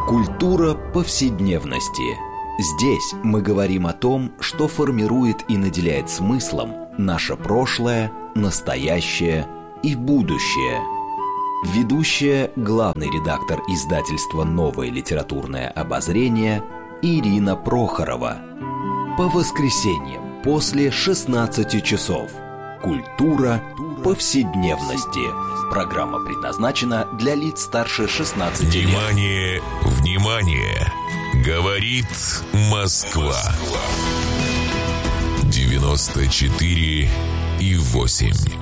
Культура повседневности. Здесь мы говорим о том, что формирует и наделяет смыслом наше прошлое, настоящее и будущее. Ведущая, главный редактор издательства «Новое литературное обозрение» Ирина Прохорова. По воскресеньям после 16 часов. Культура повседневности. Программа предназначена для лиц старше 16 лет. Внимание, внимание! Говорит Москва. 94,8.